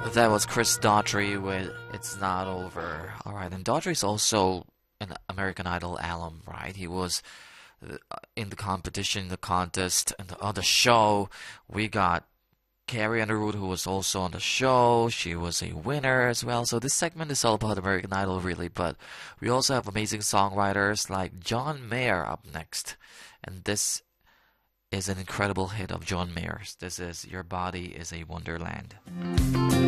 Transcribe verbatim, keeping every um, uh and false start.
That was Chris Daughtry with It's Not Over. Alright, and Daughtry's also an American Idol alum, right? He was uh, in the competition, the contest, and on the show. We got Carrie Underwood, who was also on the show. She was a winner as well. So this segment is all about American Idol, really. But we also have amazing songwriters like John Mayer up next. And this is an incredible hit of John Mayer's. This is Your Body is a Wonderland.